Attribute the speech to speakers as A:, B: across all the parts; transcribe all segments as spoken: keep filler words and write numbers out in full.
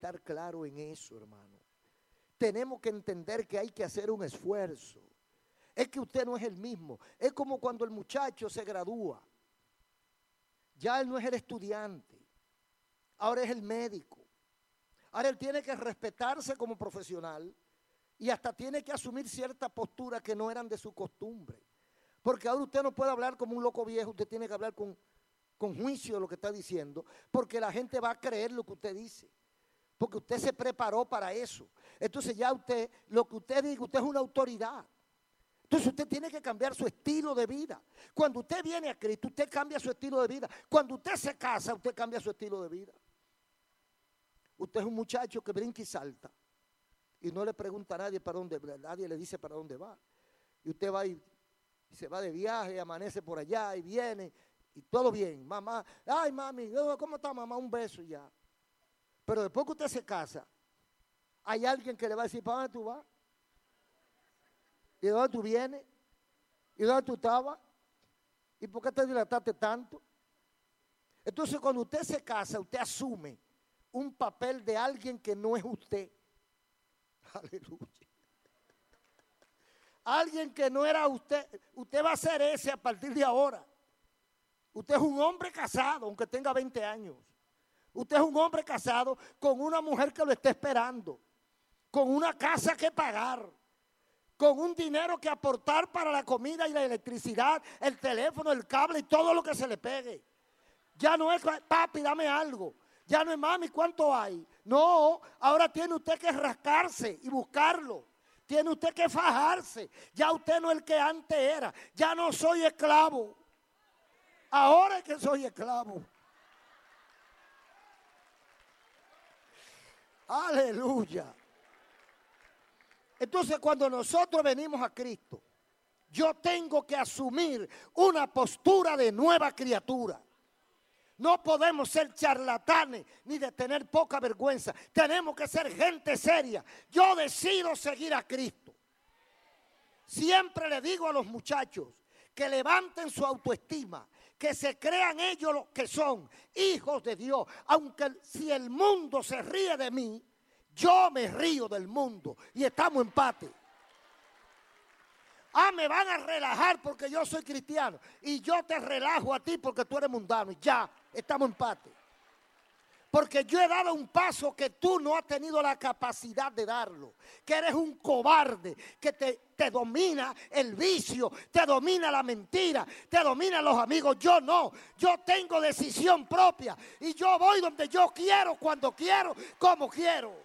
A: estar claro en eso, hermano. Tenemos que entender que hay que hacer un esfuerzo. Es que usted no es el mismo. Es como cuando el muchacho se gradúa. Ya él no es el estudiante. Ahora es el médico. Ahora él tiene que respetarse como profesional y hasta tiene que asumir ciertas posturas que no eran de su costumbre. Porque ahora usted no puede hablar como un loco viejo, usted tiene que hablar con, con juicio de lo que está diciendo, porque la gente va a creer lo que usted dice. Porque usted se preparó para eso. Entonces ya usted, lo que usted diga, usted es una autoridad. Entonces usted tiene que cambiar su estilo de vida. Cuando usted viene a Cristo, usted cambia su estilo de vida. Cuando usted se casa, usted cambia su estilo de vida. Usted es un muchacho que brinca y salta. Y no le pregunta a nadie para dónde, nadie le dice para dónde va. Y usted va y, y se va de viaje, amanece por allá y viene. Y todo bien, mamá. Ay, mami, ¿cómo está mamá? Un beso y ya. Pero después que usted se casa, hay alguien que le va a decir, ¿para dónde tú vas? ¿Y de dónde tú vienes? ¿Y dónde tú estabas? ¿Y por qué te dilataste tanto? Entonces, cuando usted se casa, usted asume un papel de alguien que no es usted. Aleluya. Alguien que no era usted. Usted va a ser ese a partir de ahora. Usted es un hombre casado, aunque tenga veinte años. Usted es un hombre casado con una mujer que lo está esperando, con una casa que pagar, con un dinero que aportar para la comida y la electricidad, el teléfono, el cable y todo lo que se le pegue. Ya no es, papi, dame algo. Ya no es, mami, ¿cuánto hay? No, ahora tiene usted que rascarse y buscarlo. Tiene usted que fajarse. Ya usted no es el que antes era. Ya no soy esclavo. Ahora es que soy esclavo. Aleluya. Entonces, cuando nosotros venimos a Cristo, yo tengo que asumir una postura de nueva criatura. No podemos ser charlatanes ni de tener poca vergüenza. Tenemos que ser gente seria. Yo decido seguir a Cristo. Siempre le digo a los muchachos que levanten su autoestima, que se crean ellos los que son hijos de Dios. Aunque si el mundo se ríe de mí, yo me río del mundo y estamos en empate. Ah, me van a relajar porque yo soy cristiano y yo te relajo a ti porque tú eres mundano. Y ya, estamos en empate. Porque yo he dado un paso que tú no has tenido la capacidad de darlo. Que eres un cobarde, que te, te domina el vicio, te domina la mentira, te dominan los amigos. Yo no, yo tengo decisión propia y yo voy donde yo quiero, cuando quiero, como quiero.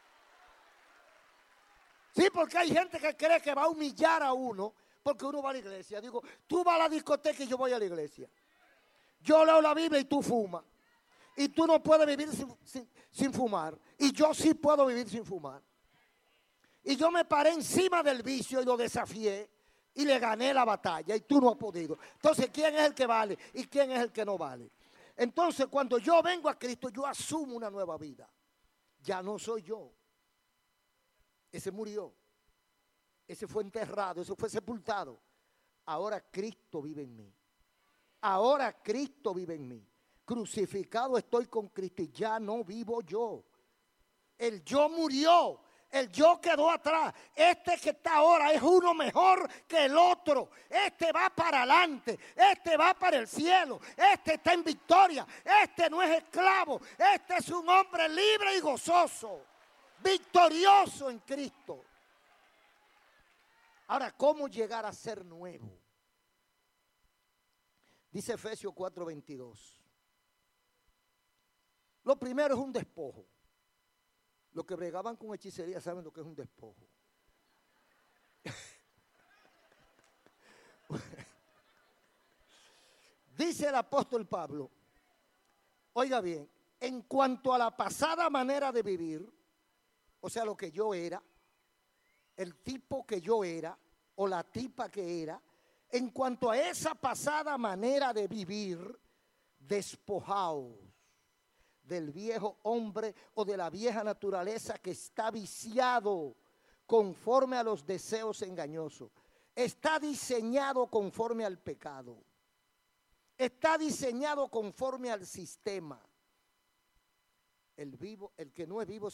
A: Sí, porque hay gente que cree que va a humillar a uno porque uno va a la iglesia. Digo, tú vas a la discoteca y yo voy a la iglesia. Yo leo la Biblia y tú fumas. Y tú no puedes vivir sin, sin, sin fumar. Y yo sí puedo vivir sin fumar. Y yo me paré encima del vicio y lo desafié y le gané la batalla y tú no has podido. Entonces, ¿quién es el que vale y quién es el que no vale? Entonces, cuando yo vengo a Cristo, yo asumo una nueva vida. Ya no soy yo. Ese murió, ese fue enterrado, ese fue sepultado. Ahora Cristo vive en mí. Ahora Cristo vive en mí. Crucificado estoy con Cristo y ya no vivo yo. El yo murió, el yo quedó atrás. Este que está ahora es uno mejor que el otro. Este va para adelante, este va para el cielo, este está en victoria, este no es esclavo, este es un hombre libre y gozoso. Victorioso en Cristo. Ahora, ¿cómo llegar a ser nuevo? Dice Efesios cuatro veintidós. Lo primero es un despojo. Los que bregaban con hechicería saben lo que es un despojo. Dice el apóstol Pablo, oiga bien, en cuanto a la pasada manera de vivir, o sea, lo que yo era, el tipo que yo era, o la tipa que era, en cuanto a esa pasada manera de vivir, despojaos del viejo hombre o de la vieja naturaleza que está viciado conforme a los deseos engañosos. Está diseñado conforme al pecado. Está diseñado conforme al sistema. El vivo, el que no es vivo